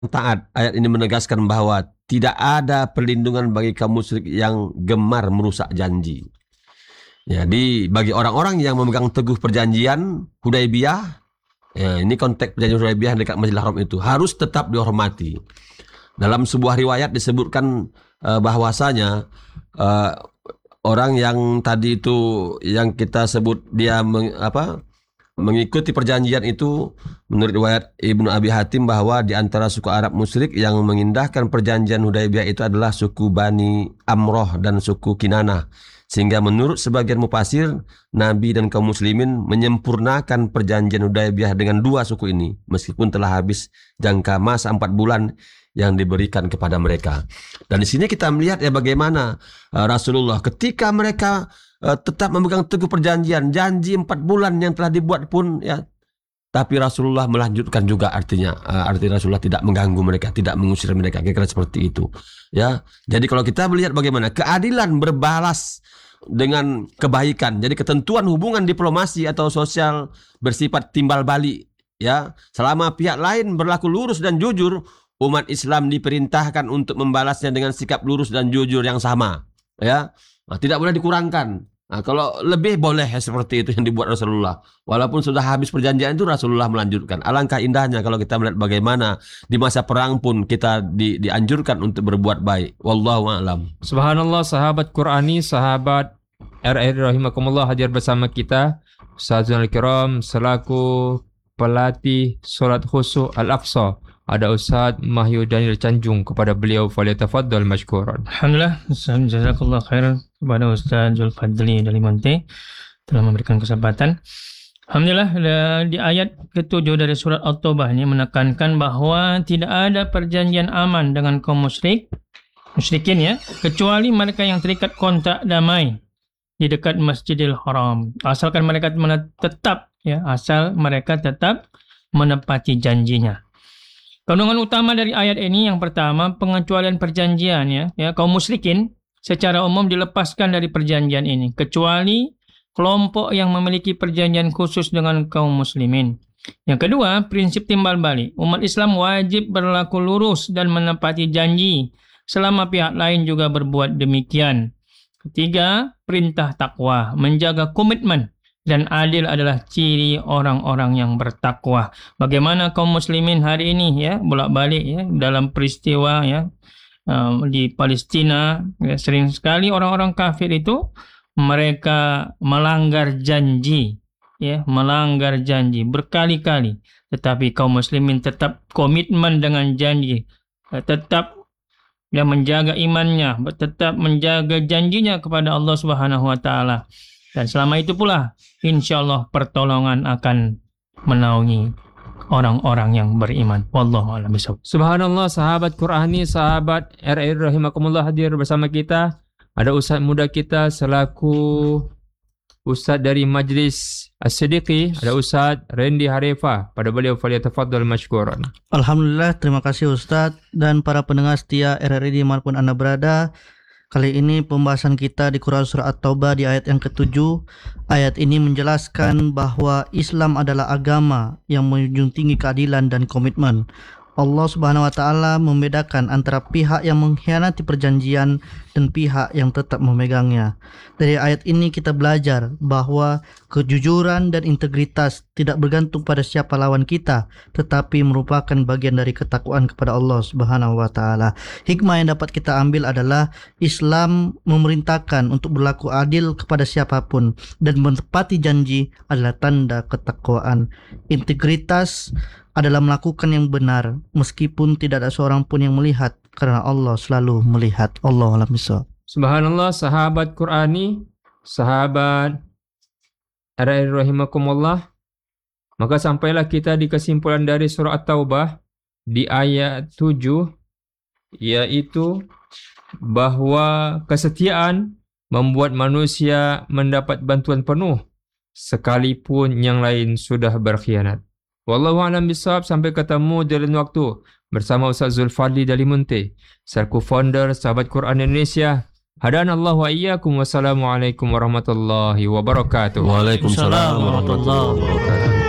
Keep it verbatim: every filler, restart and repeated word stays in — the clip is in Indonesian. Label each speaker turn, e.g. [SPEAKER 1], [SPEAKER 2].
[SPEAKER 1] taat. Ayat ini menegaskan bahwa tidak ada perlindungan bagi kaum musyrik yang gemar merusak janji. Jadi bagi orang-orang yang memegang teguh perjanjian Hudaybiyah, ya, ini konteks perjanjian Hudaybiyah dekat Masjidil Haram itu harus tetap dihormati. Dalam sebuah riwayat disebutkan uh, bahwasanya uh, orang yang tadi itu yang kita sebut dia meng, apa mengikuti perjanjian itu, menurut riwayat Ibnu Abi Hatim bahwa di antara suku Arab musyrik yang mengindahkan perjanjian Hudaybiyah itu adalah suku Bani Amroh dan suku Kinanah. Sehingga menurut sebagian mufasir, Nabi dan kaum muslimin menyempurnakan perjanjian Hudaybiyah dengan dua suku ini, meskipun telah habis jangka masa empat bulan yang diberikan kepada mereka. Dan di sini kita melihat ya bagaimana uh, Rasulullah ketika mereka uh, tetap memegang teguh perjanjian, janji empat bulan yang telah dibuat pun ya, tapi Rasulullah melanjutkan juga, artinya uh, arti Rasulullah tidak mengganggu mereka, tidak mengusir mereka, kira-kira seperti itu. Ya, jadi kalau kita melihat bagaimana keadilan berbalas dengan kebaikan. Jadi ketentuan hubungan diplomasi atau sosial bersifat timbal balik. Ya, selama pihak lain berlaku lurus dan jujur, umat Islam diperintahkan untuk membalasnya dengan sikap lurus dan jujur yang sama. Ya, nah, tidak boleh dikurangkan. Nah, kalau lebih boleh ya, seperti itu yang dibuat Rasulullah. Walaupun sudah habis perjanjian itu Rasulullah melanjutkan. Alangkah indahnya kalau kita melihat bagaimana di masa perang pun kita di, dianjurkan untuk berbuat baik. Wallahu a'lam.
[SPEAKER 2] Subhanallah, sahabat Qurani, sahabat R R rahimakumullah hadir bersama kita. Ustazul Kiram selaku pelatih solat khusyuk Al-Aqsa. Ada Ustaz Mahyu Daniel Canjung, kepada beliau falyatafaddal mashkuran.
[SPEAKER 3] Alhamdulillah, jazakallah khairan kepada Ustaz Zulfadli dari Monte telah memberikan kesempatan. Alhamdulillah, di ayat ketujuh dari surat At-Taubah ini menekankan bahwa tidak ada perjanjian aman dengan kaum musyrik, musyrikin ya, kecuali mereka yang terikat kontrak damai di dekat Masjidil Haram. Asalkan mereka tetap ya, asal mereka tetap menepati janjinya. Kandungan utama dari ayat ini yang pertama, pengecualian perjanjian ya, ya kaum musyrikin secara umum dilepaskan dari perjanjian ini kecuali kelompok yang memiliki perjanjian khusus dengan kaum muslimin. Yang kedua, prinsip timbal balik. Umat Islam wajib berlaku lurus dan menepati janji selama pihak lain juga berbuat demikian. Ketiga, perintah takwa, menjaga komitmen dan adil adalah ciri orang-orang yang bertakwa. Bagaimana kaum muslimin hari ini ya bolak-balik ya dalam peristiwa ya um, di Palestina ya, sering sekali orang-orang kafir itu mereka melanggar janji ya, melanggar janji berkali-kali, tetapi kaum muslimin tetap komitmen dengan janji, tetap ya menjaga imannya, tetap menjaga janjinya kepada Allah Subhanahu wa taala. Dan selama itu pula, insyaAllah pertolongan akan menaungi orang-orang yang beriman. Wallahu a'lam bishawab.
[SPEAKER 2] Subhanallah, sahabat Qurani, sahabat R R rahimakumullah hadir bersama kita. Ada ustaz muda kita selaku ustaz dari Majlis As-Siddiqi, ada Ustaz Randy Harefa. Pada beliau falyatafaddal mashkuran.
[SPEAKER 4] Alhamdulillah, terima kasih Ustaz dan para pendengar setia R R I dimanapun Anda berada. Kali ini pembahasan kita di Quran Surah At-Taubah di ayat yang ketujuh. Ayat ini menjelaskan bahwa Islam adalah agama yang menjunjung tinggi keadilan dan komitmen. Allah Subhanahu wa taala membedakan antara pihak yang mengkhianati perjanjian dan pihak yang tetap memegangnya. Dari ayat ini kita belajar bahwa kejujuran dan integritas tidak bergantung pada siapa lawan kita, tetapi merupakan bagian dari ketakwaan kepada Allah Subhanahu wa taala. Hikmah yang dapat kita ambil adalah Islam memerintahkan untuk berlaku adil kepada siapapun dan menepati janji adalah tanda ketakwaan. Integritas adalah melakukan yang benar meskipun tidak ada seorang pun yang melihat, karena Allah selalu melihat. Allahu a'lam bishawab.
[SPEAKER 2] Subhanallah, sahabat Qurani, sahabat R R rahimakumullah. Maka sampailah kita di kesimpulan dari surah At-Taubah di ayat tujuh, yaitu bahwa kesetiaan membuat manusia mendapat bantuan penuh sekalipun yang lain sudah berkhianat. Wallahu a'lam bishawab. Sampai ketemu di lain waktu bersama Ustaz Zulfadli dari Munte, selaku founder Sahabat Quran Indonesia. Hadanallahu wa iyyakum. Wassalamualaikum warahmatullahi wabarakatuh.
[SPEAKER 1] Waalaikumsalam warahmatullahi wabarakatuh.